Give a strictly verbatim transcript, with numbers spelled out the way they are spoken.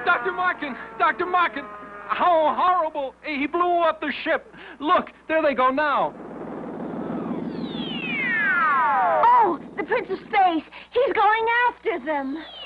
Doctor Markin! Doctor Markin! How horrible! He blew up the ship. Look, there they go now. Oh, the Prince of Space. He's going after them.